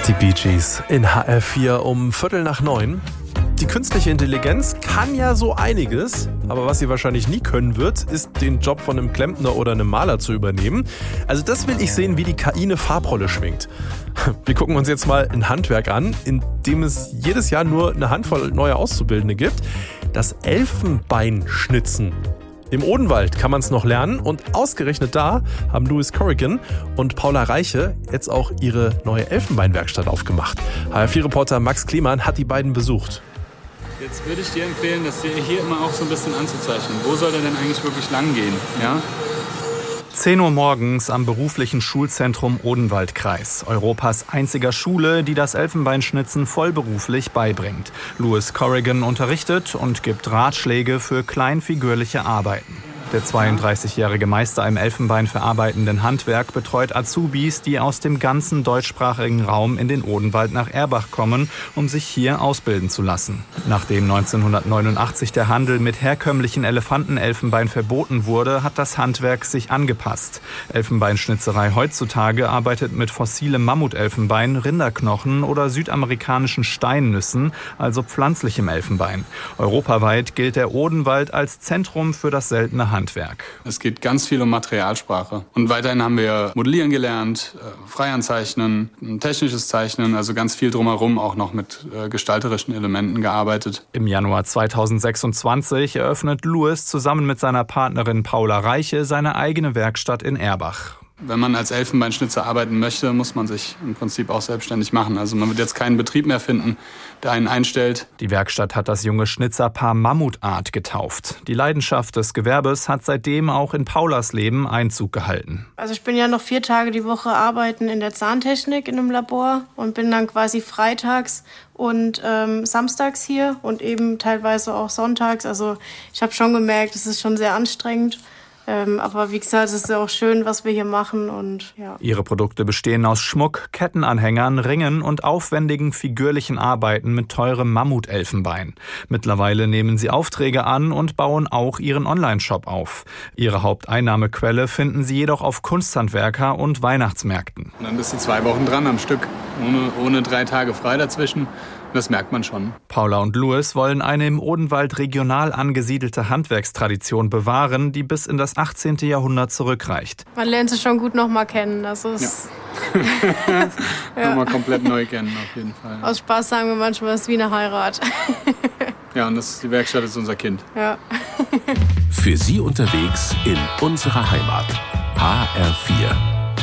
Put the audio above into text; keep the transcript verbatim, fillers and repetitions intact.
Die Bee Gees in H R vier um Viertel nach neun. Die künstliche Intelligenz kann ja so einiges, aber was sie wahrscheinlich nie können wird, ist den Job von einem Klempner oder einem Maler zu übernehmen. Also das will ich sehen, wie die K I eine Farbrolle schwingt. Wir gucken uns jetzt mal ein Handwerk an, in dem es jedes Jahr nur eine Handvoll neue Auszubildende gibt. Das Elfenbeinschnitzen. Im Odenwald kann man es noch lernen und ausgerechnet da haben Louis Corrigan und Paula Reiche jetzt auch ihre neue Elfenbeinwerkstatt aufgemacht. H R vier-Reporter Max Klemann hat die beiden besucht. Jetzt würde ich dir empfehlen, das hier immer auch so ein bisschen anzuzeichnen. Wo soll der denn eigentlich wirklich lang gehen? Ja? zehn Uhr morgens am beruflichen Schulzentrum Odenwaldkreis. Europas einziger Schule, die das Elfenbeinschnitzen vollberuflich beibringt. Louis Corrigan unterrichtet und gibt Ratschläge für kleinfigürliche Arbeiten. Der zweiunddreißigjährige Meister im Elfenbein verarbeitenden Handwerk betreut Azubis, die aus dem ganzen deutschsprachigen Raum in den Odenwald nach Erbach kommen, um sich hier ausbilden zu lassen. Nachdem neunzehnhundertneunundachtzig der Handel mit herkömmlichen Elefantenelfenbein verboten wurde, hat das Handwerk sich angepasst. Elfenbeinschnitzerei heutzutage arbeitet mit fossilem Mammutelfenbein, Rinderknochen oder südamerikanischen Steinnüssen, also pflanzlichem Elfenbein. Europaweit gilt der Odenwald als Zentrum für das seltene Handwerk. Es geht ganz viel um Materialsprache. Und weiterhin haben wir Modellieren gelernt, Freihandzeichnen, technisches Zeichnen, also ganz viel drumherum, auch noch mit gestalterischen Elementen gearbeitet. Im Januar zweitausendsechsundzwanzig eröffnet Louis zusammen mit seiner Partnerin Paula Reiche seine eigene Werkstatt in Erbach. Wenn man als Elfenbeinschnitzer arbeiten möchte, muss man sich im Prinzip auch selbstständig machen. Also man wird jetzt keinen Betrieb mehr finden, der einen einstellt. Die Werkstatt hat das junge Schnitzerpaar Mammutart getauft. Die Leidenschaft des Gewerbes hat seitdem auch in Paulas Leben Einzug gehalten. Also ich bin ja noch vier Tage die Woche arbeiten in der Zahntechnik in einem Labor und bin dann quasi freitags und ähm, samstags hier und eben teilweise auch sonntags. Also ich habe schon gemerkt, es ist schon sehr anstrengend. Ähm, aber wie gesagt, es ist ja auch schön, was wir hier machen. Und ja. Ihre Produkte bestehen aus Schmuck, Kettenanhängern, Ringen und aufwendigen figürlichen Arbeiten mit teurem Mammutelfenbein. Mittlerweile nehmen sie Aufträge an und bauen auch ihren Online-Shop auf. Ihre Haupteinnahmequelle finden sie jedoch auf Kunsthandwerker und Weihnachtsmärkten. Und dann bist du zwei Wochen dran am Stück, ohne, ohne drei Tage frei dazwischen. Das merkt man schon. Paula und Louis wollen eine im Odenwald regional angesiedelte Handwerkstradition bewahren, die bis in das achtzehnte Jahrhundert zurückreicht. Man lernt sie schon gut noch mal kennen. Also es ja. ja. Nochmal komplett neu kennen, auf jeden Fall. Aus Spaß sagen wir manchmal, es ist wie eine Heirat. Ja, und das, die Werkstatt ist unser Kind. Ja. Für Sie unterwegs in unserer Heimat. H R vier.